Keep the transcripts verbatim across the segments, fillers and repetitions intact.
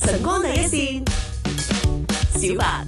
晨光第一線，小白。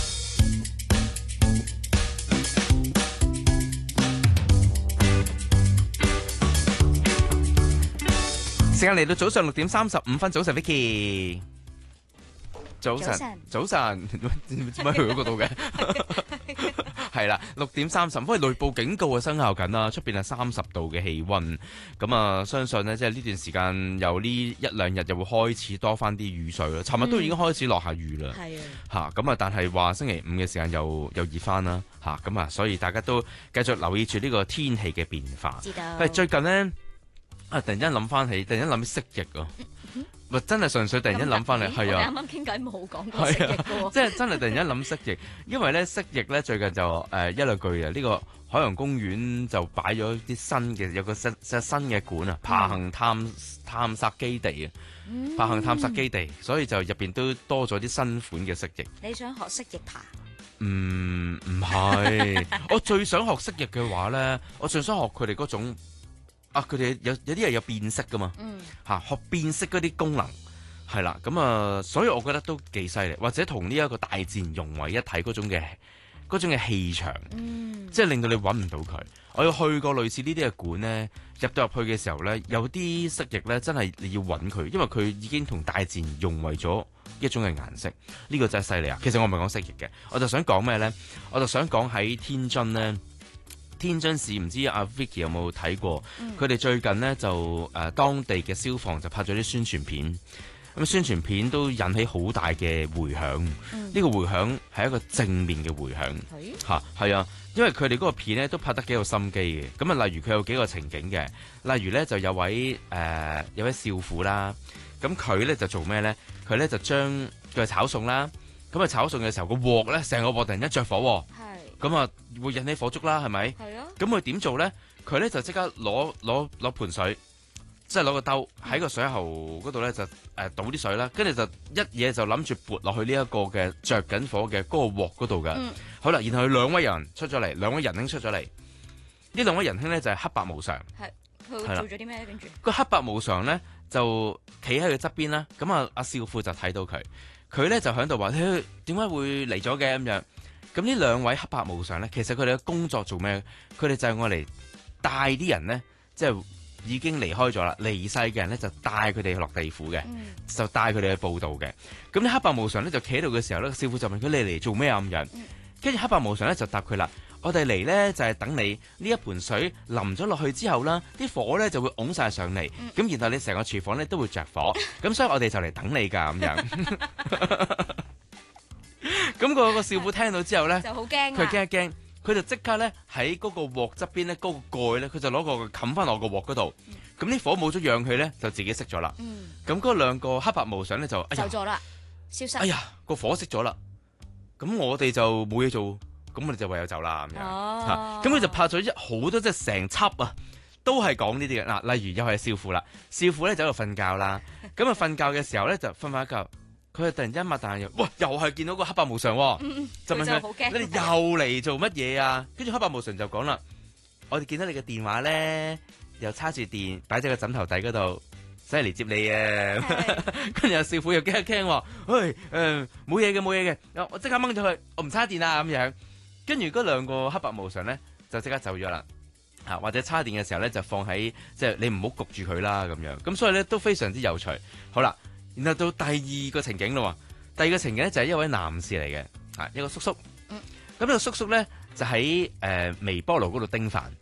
時間嚟到早上六點三十五分，早晨 Vicky， 早晨，早晨，點解去嗰度嘅？係啦，六點三十，不過雷暴警告啊生效緊啦，出邊係三十度嘅氣溫，咁啊相信呢，即係呢段時間由呢一兩日就會開始多翻啲雨水啦。尋日都已經開始落下雨啦，係、嗯、啊，嚇咁啊，但係話星期五嘅時間又又熱翻啦，嚇咁啊，所以大家都繼續留意住呢個天氣嘅變化。知道。係最近呢。啊！突然間諗翻起，突然間諗起蜥蜴啊！咪真係純粹突然間諗翻嚟，係啊！ 啱啱傾偈冇講過蜥蜴嘅喎， 即係真係突然間諗蜥蜴，因為咧蜥蜴咧最近就誒、呃、一兩句啊，呢、這個海洋公園就擺咗啲新嘅有個新新嘅館啊，爬行探探索基地啊，嗯、爬行探索基地，所以就入邊都多咗啲新款嘅蜥蜴。 你想學蜥蜴爬？ 唔唔係，我最想學蜥蜴嘅話咧，我最想學佢哋嗰種。啊！佢哋有有啲係有變色噶嘛，嚇、嗯啊、學變色嗰啲功能係啦，咁啊，所以我覺得都幾犀利，或者同呢一個大自然融為一體嗰種嘅嗰種嘅氣場，嗯、即係令到你揾唔到佢。我有去過類似呢啲嘅館咧，入到入去嘅時候咧，有啲蜥蜴咧真係你要揾佢，因為佢已經同大自然融為咗一種嘅顏色。呢、呢個真係犀利啊！其實我唔係講蜥蜴嘅，我就想講咩咧？我就想講喺天津咧。天津市唔知阿 Vicky 有冇睇過？佢哋、嗯、最近呢，就誒、呃、當地嘅消防就拍咗啲宣傳片，咁宣傳片都引起好大嘅迴響。呢、嗯、個迴響係一個正面嘅迴響嚇，係是啊，因為佢哋嗰個片咧都拍得幾有心機嘅。咁啊，例如佢有幾個情景嘅，例如咧就有位誒、呃、有位少婦啦，咁佢咧就做咩咧？佢咧就將佢炒餸啦，咁啊炒餸嘅時候個鑊咧成個鑊突然間着火喎。咁啊，會引起火燭啦，係咪？係啊。咁佢點做咧？佢咧就即刻攞攞攞盆水，即係攞個兜喺個水喉嗰度咧就誒倒啲水啦，跟住就一嘢就諗住撥落去呢一個嘅着緊火嘅嗰個鑊嗰度嘅。嗯、好啦，然後佢兩位人出咗嚟，兩位仁兄出咗嚟。呢兩位仁兄咧就係黑白無常。係。佢做咗啲咩咧？跟住個黑白無常咧就企喺佢側邊啦。咁啊，阿少婦就睇到佢，佢咧就喺度話：點解會嚟咗嘅咁樣？咁呢兩位黑白無常咧，其實佢哋嘅工作做咩？佢哋就係愛嚟帶啲人咧，即係已經離開咗啦，離世嘅人咧就帶佢哋落地府嘅，嗯、就帶佢哋去報道嘅。咁啲黑白無常咧就企喺度嘅時候咧，師傅就問佢：你嚟做咩啊？咁樣，跟住黑白無常咧就答佢啦：我哋嚟咧就係、是、等你呢一盆水淋咗落去之後啦，啲火咧就會拱晒上嚟，咁、嗯、然後你成個廚房咧都會着火，咁所以我哋就嚟等你㗎咁樣。咁個個少婦聽到之後咧，就好驚，佢驚一驚，佢就即刻咧喺嗰個鑊側邊咧，嗰個蓋咧，佢就攞個冚翻落個鑊嗰度。咁啲、嗯、火冇咗氧氣咧，就自己熄咗啦。咁嗰、嗯、兩個黑白無常咧就哎呀，咗啦，消失。哎呀，個火熄咗啦。咁我哋就冇嘢做，咁我哋就唯有走啦咁樣。哦，咁佢就拍咗一好多即係成輯啊，都係講呢啲嘅嗱。例如又係少婦啦，少婦咧就喺度瞓覺啦。咁啊瞓覺嘅時候咧就瞓翻一覺。佢係突然間擘大眼，哇！又係見到個黑白無常、哦，嗯、就問佢：你哋又嚟做乜嘢啊？跟住黑白無常就講啦：我哋見到你嘅電話咧，又叉住電，擺喺個枕頭底嗰度，使嚟接你啊！跟住阿少婦又驚一驚，話：喂，誒冇嘢嘅，冇嘢嘅，我即刻掹咗佢，我唔叉電啊咁樣。跟住嗰兩個黑白無常咧，就即刻走咗啦。嚇，或者叉電嘅時候咧，就放喺即係你唔好焗住佢啦咁樣。咁所以咧都非常之有趣。好啦。然後到第二個情景咯，第二個情景咧就係一位男士嚟嘅，啊一個叔叔，咁呢、嗯、個叔叔咧就喺誒、呃、微波爐嗰度叮飯，